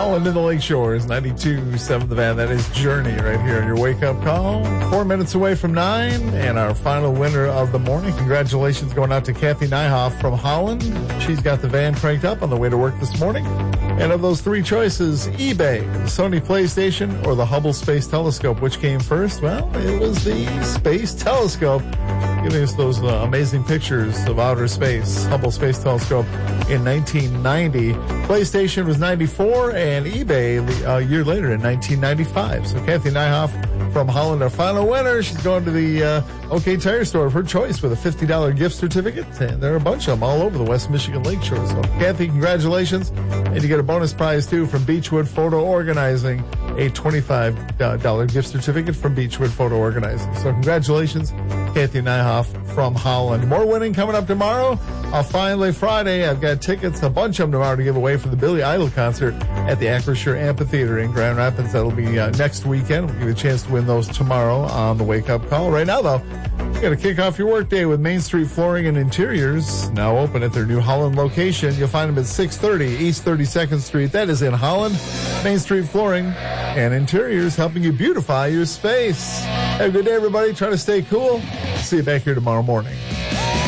Holland in the Lake Shores, 92.7 The Van. That is Journey right here on your wake-up call. 4 minutes away from 9, and our final winner of the morning. Congratulations going out to Kathy Nyhoff from Holland. She's got the van cranked up on the way to work this morning. And of those three choices, eBay, the Sony PlayStation, or the Hubble Space Telescope, which came first? Well, it was the Space Telescope, giving us those amazing pictures of outer space. Hubble Space Telescope in 1990. PlayStation was 94, and eBay a year later in 1995. So Kathy Nyhoff from Holland, our final winner. She's going to the OK Tire store of her choice with a $50 gift certificate. And there are a bunch of them all over the West Michigan Lake Shore. So Kathy, congratulations. And you get a bonus prize, too, from Beechwood Photo Organizing, a $25 gift certificate from Beechwood Photo Organizing. So congratulations, Kathy Nyhoff from Holland. More winning coming up tomorrow. Finally, Friday, I've got tickets, a bunch of them tomorrow, to give away for the Billy Idol concert at the Acrisure Amphitheater in Grand Rapids. That'll be next weekend. We'll give you a chance to win those tomorrow on the Wake Up Call. Right now, though, you got to kick off your workday with Main Street Flooring and Interiors, now open at their New Holland location. You'll find them at 630 East 32nd Street. That is in Holland. Main Street Flooring and Interiors, helping you beautify your space. Have a good day, everybody. Try to stay cool. See you back here tomorrow morning.